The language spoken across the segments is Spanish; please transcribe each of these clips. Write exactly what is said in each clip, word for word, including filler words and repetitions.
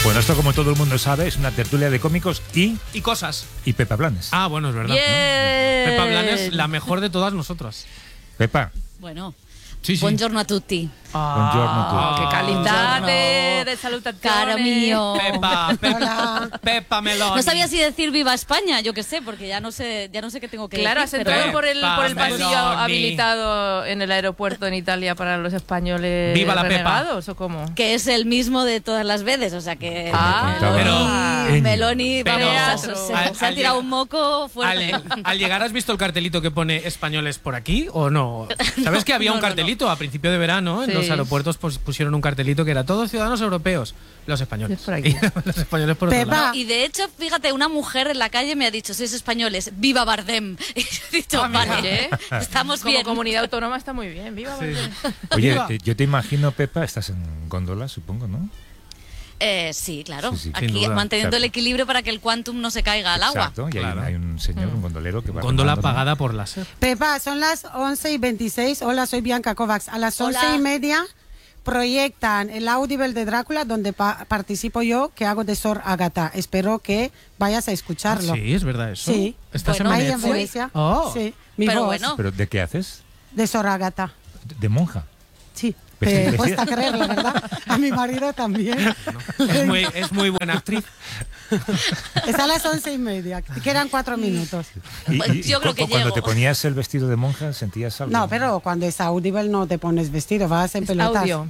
Bueno, esto como todo el mundo sabe es una tertulia de cómicos y... Y cosas. Y Pepa Blanes. Ah, bueno, es verdad. Bien. ¿no? Pepa Blanes, la mejor de todas nosotras. Pepa. Bueno. Sí, sí. Buongiorno a tutti. Buongiorno a tutti. Che qualità Buongiorno. de, de salutazione. Caro mío. Pepa, Pepa, Pepa Meloni. No sabía si decir viva España, yo qué sé, porque ya no sé, ya no sé qué tengo que Claro, has decir. pero- entrado por el, por el Pepa pasillo Meloni. habilitado en el aeropuerto en Italia para los españoles Viva la Pepa. renegados, ¿o cómo? Que es el mismo de todas las veces, o sea que Ah, Pero- Meloni, Meloni, Pero- vamos, Pero- se, al- se ha al tirado llegar- un moco fuerte. Al, al llegar, ¿has visto el cartelito que pone españoles por aquí o no? ¿Sabes que había No, un no, cartelito a principio de verano? En Sí. los aeropuertos pues, pusieron un cartelito que era todos ciudadanos europeos, los españoles. Es por aquí. Y los españoles por otro Pepa. lado. Y de hecho, fíjate, una mujer en la calle me ha dicho, sois españoles, viva Bardem. Y yo he dicho, Ah, mira. vale, estamos Como bien. comunidad autónoma está muy bien. Viva Sí. Bardem. Oye, Viva. eh, yo te imagino, Pepa, estás en góndola, supongo, ¿no? Eh, sí, claro. Sí, sí, sin Aquí duda. manteniendo el Exacto. equilibrio para que el quantum no se caiga al agua. Exacto, y hay, Claro. hay un señor, un gondolero que va Góndola remando, ¿no? pagada por láser. Pepa, son las once y veintiséis. Hola, soy Bianca Kovacs. A las Hola. once y media proyectan el Audible de Drácula, donde pa- participo yo, que hago de Sor Agatha. Espero que vayas a escucharlo. Ah, sí, es verdad eso. Sí. ¿Estás Bueno, en Ahí en Netflix? Venecia. Oh. Sí, mi Pero voz bueno. ¿Pero de qué haces? de Sor Agatha. ¿De, de monja? Sí, Vestida- te cuesta creerlo, ¿verdad? A mi marido también. Es muy, es muy buena actriz. Está a las once y media. Quedan cuatro minutos. Y- Pues y- yo y creo cu- que cuando llego. te ponías el vestido de monja, ¿sentías algo? No, pero cuando es Audible no te pones vestido, vas en pelotas. Audio.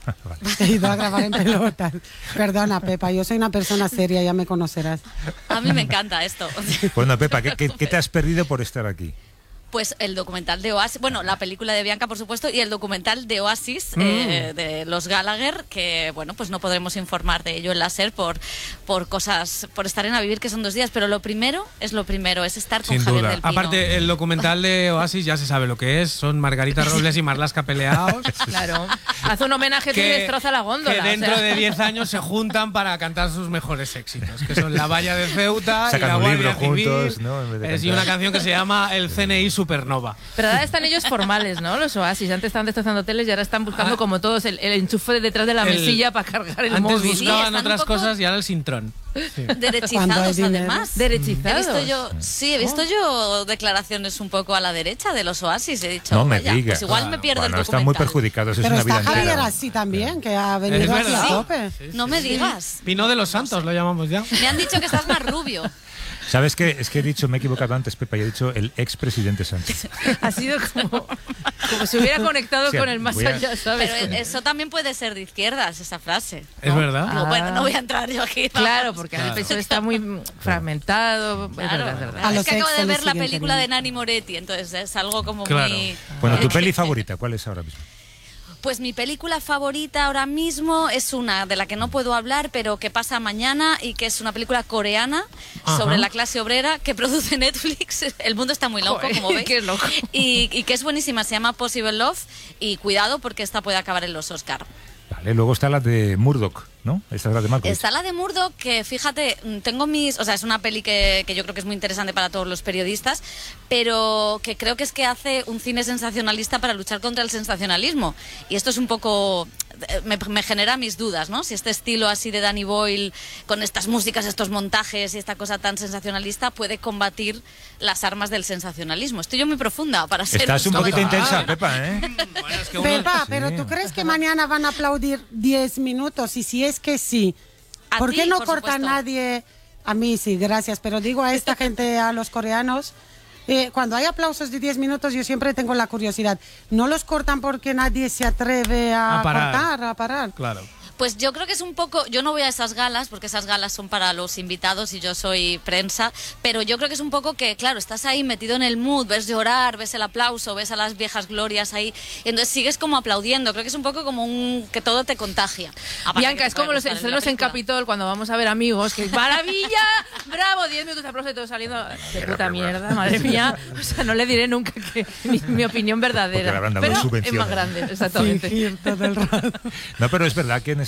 He ido a grabar en pelotas. Perdona, Pepa, yo soy una persona seria, ya me conocerás. A mí me encanta esto. Bueno, Pepa, ¿qué, qué, qué te has perdido por estar aquí? Pues el documental de Oasis, bueno, la película de Bianca, por supuesto, y el documental de Oasis, Mm. eh, de los Gallagher, que, bueno, pues no podremos informar de ello en la SER por, por cosas, por estar en A Vivir, que son dos días, pero lo primero es lo primero, es estar con Sin Javier duda. del Pino. Aparte, el documental de Oasis ya se sabe lo que es. Son Margarita Robles y Marlaska peleados. Claro. Haz un homenaje tú y destroza la góndola. que o dentro sea. de diez años se juntan para cantar sus mejores éxitos, que son La Valla de Ceuta y Sacan La un Guardia libro Civil. juntos, ¿no? En vez de Es, y cantar. una canción que se llama El C N I Supernova. Pero ahora están ellos formales, ¿no? Los Oasis. Antes estaban destrozando hoteles y ahora están buscando Ah. como todos el, el enchufe detrás de la El- mesilla para cargar el Antes móvil. Sí, buscaban están un otras poco- cosas y ahora el Sintrón. Sí. Cuando hay Derechizados, dinero. además. Derechizados. He visto yo, sí, he visto yo declaraciones un poco a la derecha de los Oasis. He dicho, No me vaya, digas. pues igual me pierdo Bueno, el están documental. muy perjudicados, es Pero una está vida Javier entera. así también, que ha Es venido aquí verdad. a tope. No me digas. Pino de los Santos lo llamamos ya. Me han dicho que estás más rubio. ¿Sabes qué? Es que he dicho, me he equivocado antes, Pepa, y he dicho el expresidente Sánchez. Ha sido como, como si hubiera conectado Sí, con el más voy a- allá, ¿sabes? Pero eso también puede ser de izquierdas, esa frase. Es verdad. No, Ah. bueno, no voy a entrar yo aquí. Claro, porque el P S O E está muy fragmentado. Es Claro. verdad, es verdad. A Es los que acabo ex de se ver les la siguen película de teniendo. Nanni Moretti, entonces es algo como Claro. muy... Bueno, ¿tu peli favorita cuál es ahora mismo? Pues mi película favorita ahora mismo es una de la que no puedo hablar, pero que pasa mañana y que es una película coreana Ajá. sobre la clase obrera que produce Netflix. El mundo está muy loco, Joder, como veis. qué loco. Y, y que es buenísima, se llama Possible Love y cuidado porque esta puede acabar en los Oscar. Vale, luego está la de Murdoch, ¿no? Esta es la de Malkovich. Está la de Murdoch, que fíjate, mm, tengo mis... O sea, es una peli que, que yo creo que es muy interesante para todos los periodistas, pero que creo que es que hace un cine sensacionalista para luchar contra el sensacionalismo. Y esto es un poco... Me, me genera mis dudas, ¿no? Si este estilo así de Danny Boyle, con estas músicas, estos montajes y esta cosa tan sensacionalista, puede combatir las armas del sensacionalismo. Estoy yo muy profunda para ser... Estás un poquito historiadora. intensa, Pepa, ¿eh? Bueno, es que uno- Pepa, Sí. pero ¿tú crees que mañana van a aplaudir diez minutos? Y si es que sí, A ¿por ti, qué no por corta supuesto. nadie? A mí sí, gracias, pero digo a esta gente, a los coreanos, eh, cuando hay aplausos de diez minutos yo siempre tengo la curiosidad. ¿No los cortan porque nadie se atreve a, A parar. cortar, a parar? Claro. Pues yo creo que es un poco, yo no voy a esas galas porque esas galas son para los invitados y yo soy prensa, pero yo creo que es un poco que, claro, estás ahí metido en el mood, ves llorar, ves el aplauso, ves a las viejas glorias ahí, y entonces sigues como aplaudiendo, creo que es un poco como un, que todo te contagia. Aparte Bianca, que es te puede como los gustar la estrenos en película. Capitol cuando vamos a ver Amigos, que maravilla, bravo, diez minutos de aplauso y todo saliendo de puta mierda, madre mía. O sea, no le diré nunca que mi, mi opinión Porque le verdadera. habrán dado Pero es subvenciones. más grande, exactamente. Fingir todo el rato. No, pero es verdad que en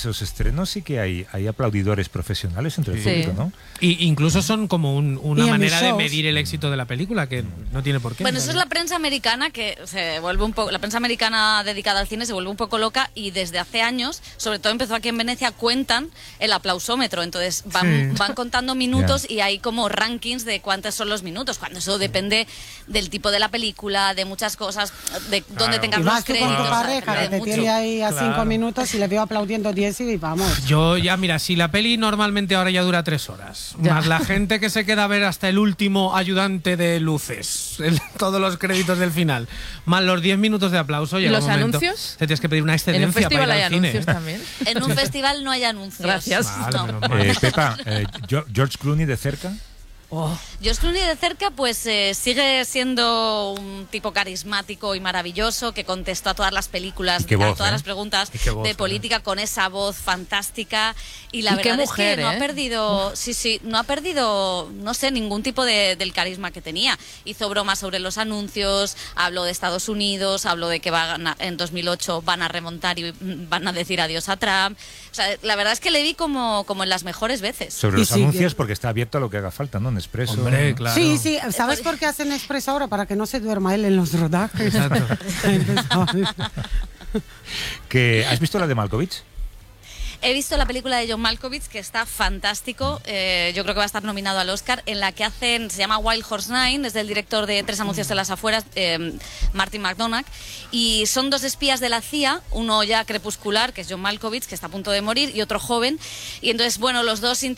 esos estrenos sí que hay, hay aplaudidores profesionales entre el Sí. público, ¿no? Y incluso son como un- Y una en manera mis de shows. medir el éxito de la película, que no tiene por qué. Bueno, eso es la prensa americana que se vuelve un poco, la prensa americana dedicada al cine se vuelve un poco loca y desde hace años, sobre todo empezó aquí en Venecia, cuentan el aplausómetro, entonces van, Sí. van contando minutos y hay como rankings de cuántos son los minutos, cuando eso depende del tipo de la película, de muchas cosas, de dónde tengas Y los vas tú con créditos, tu pareja, de que te mucho. tiene ahí a Claro. cinco minutos y le veo aplaudiendo diez y vamos. Yo ya, mira, si la peli normalmente ahora ya dura tres horas, Ya. más la gente que se queda a ver hasta el último ayudante de luces, el- todos los créditos del final, más los diez minutos de aplauso, llega los un momento, anuncios? te tienes que pedir una En excedencia un festival para hay ir al cine. anuncios también. En un festival no hay anuncios. Gracias. Vale, No. menos mal. Eh, Pepa, eh, Jo- George Clooney de cerca. Oh, George Clooney de cerca pues eh, sigue siendo un tipo carismático y maravilloso que contestó a todas las películas, Y qué a voz, todas ¿eh? las preguntas Y qué voz, de ¿eh? política con esa voz fantástica y la Y qué verdad mujer, es que no ¿eh? ha perdido, sí, sí, no ha perdido, no sé, ningún tipo de, del carisma que tenía. Hizo bromas sobre los anuncios, habló de Estados Unidos, habló de que van a- en dos mil ocho van a remontar y mm, van a decir adiós a Trump. O sea, la verdad es que le vi como, como en las mejores veces. Sobre Y los sigue. anuncios, porque está abierto a lo que haga falta, ¿no? En Expreso. Hombre, ¿no? claro. Sí, sí, ¿sabes por qué hacen expreso ahora? Para que no se duerma él en los rodajes. Exacto. Que, ¿has visto la de Malkovich? He visto la película de John Malkovich, que está fantástico. Eh, yo creo que va a estar nominado al Oscar, en la que hacen, se llama Wild Horse Nine, es del director de Tres anuncios en las afueras, eh, Martin McDonagh, y son dos espías de la C I A, uno ya crepuscular, que es John Malkovich, que está a punto de morir, y otro joven. Y entonces, bueno, los dos